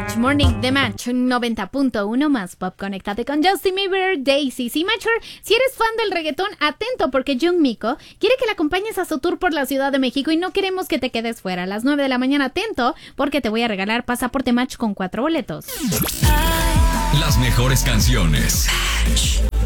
Match, Morning de Match 90.1 más pop. Conéctate con Justin Bieber, Daisy. Sí, Matcher, si eres fan del reggaetón, atento porque Jung Miko quiere que la acompañes a su tour por la Ciudad de México y no queremos que te quedes fuera. A las 9 de la mañana, atento porque te voy a regalar pasaporte Match con 4 boletos. Las mejores canciones. Match.